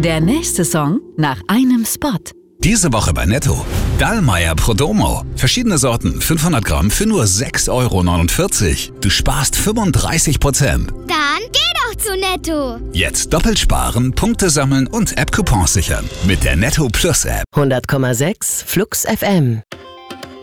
Der nächste Song nach einem Spot. Diese Woche bei Netto. Dallmayr Prodomo. Verschiedene Sorten, 500 Gramm für nur 6,49 €. Du sparst 35%. Dann geh doch zu Netto. Jetzt doppelt sparen, Punkte sammeln und App-Coupons sichern. Mit der Netto Plus App. 100,6 Flux FM.